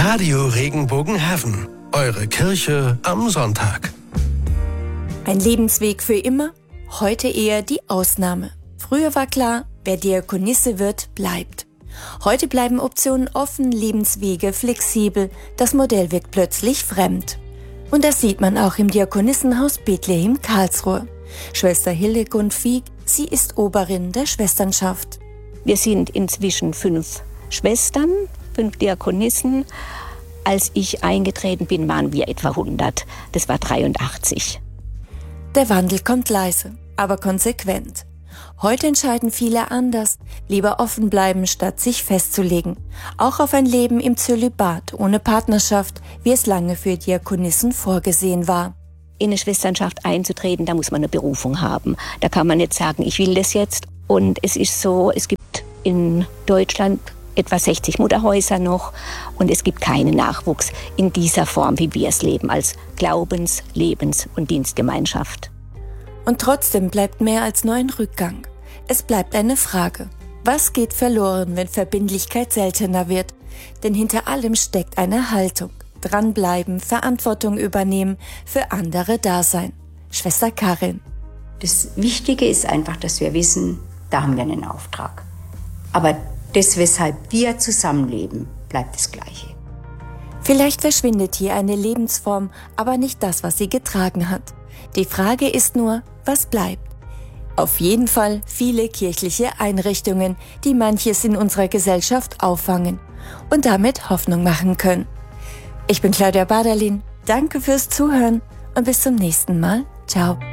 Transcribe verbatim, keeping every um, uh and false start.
Radio Regenbogenhaven, eure Kirche am Sonntag. Ein Lebensweg für immer? Heute eher die Ausnahme. Früher war klar, wer Diakonisse wird, bleibt. Heute bleiben Optionen offen, Lebenswege flexibel. Das Modell wirkt plötzlich fremd. Und das sieht man auch im Diakonissenhaus Bethlehem Karlsruhe. Schwester Hildegund Fieck, sie ist Oberin der Schwesternschaft. Wir sind inzwischen fünf Schwestern, fünf Diakonissen. Als ich eingetreten bin, waren wir etwa hundert. Das war dreiundachtzig. Der Wandel kommt leise, aber konsequent. Heute entscheiden viele anders, lieber offen bleiben, statt sich festzulegen. Auch auf ein Leben im Zölibat, ohne Partnerschaft, wie es lange für Diakonissen vorgesehen war. In eine Schwesternschaft einzutreten, da muss man eine Berufung haben. Da kann man nicht sagen, ich will das jetzt. Und es ist so, es gibt in Deutschland etwa sechzig Mutterhäuser noch und es gibt keinen Nachwuchs in dieser Form, wie wir es leben, als Glaubens-, Lebens- und Dienstgemeinschaft. Und trotzdem bleibt mehr als nur ein Rückgang. Es bleibt eine Frage. Was geht verloren, wenn Verbindlichkeit seltener wird? Denn hinter allem steckt eine Haltung. Dranbleiben, Verantwortung übernehmen, für andere da sein. Schwester Karin. Das Wichtige ist einfach, dass wir wissen, da haben wir einen Auftrag. Aber das, weshalb wir zusammenleben, bleibt das Gleiche. Vielleicht verschwindet hier eine Lebensform, aber nicht das, was sie getragen hat. Die Frage ist nur, was bleibt? Auf jeden Fall viele kirchliche Einrichtungen, die manches in unserer Gesellschaft auffangen und damit Hoffnung machen können. Ich bin Claudia Baderlin, danke fürs Zuhören und bis zum nächsten Mal. Ciao.